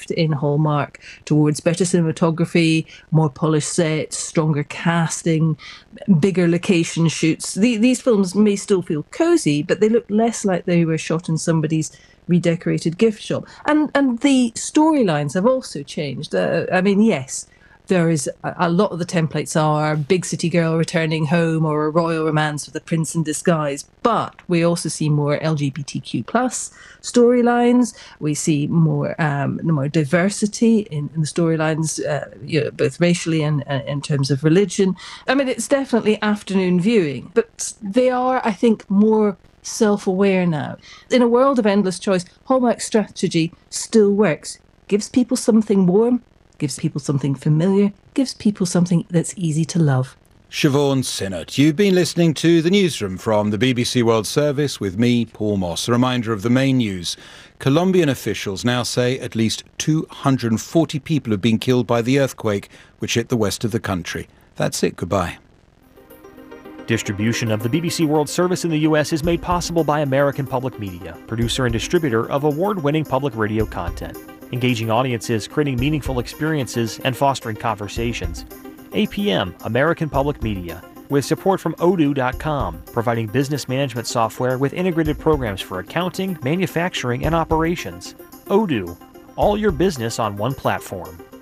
shift in Hallmark towards better cinematography, more polished sets, stronger casting, bigger location shoots. These films may still feel cosy, but they look less like they were shot in somebody's redecorated gift shop. And the storylines have also changed. Yes, there is a lot of the templates are big city girl returning home or a royal romance with a prince in disguise. But we also see more LGBTQ plus storylines. We see more diversity in the storylines, both racially and in terms of religion. I mean, it's definitely afternoon viewing, but they are, I think, more self-aware now. In a world of endless choice, Hallmark's strategy still works. Gives people something warm, gives people something familiar, gives people something that's easy to love. Siobhan Sinnott. You've been listening to The Newsroom from the BBC World Service with me, Paul Moss. A reminder of the main news. Colombian officials now say at least 240 people have been killed by the earthquake which hit the west of the country. That's it. Goodbye. Distribution of the BBC World Service in the U.S. is made possible by American Public Media, producer and distributor of award-winning public radio content, engaging audiences, creating meaningful experiences, and fostering conversations. APM, American Public Media, with support from Odoo.com, providing business management software with integrated programs for accounting, manufacturing, and operations. Odoo, all your business on one platform.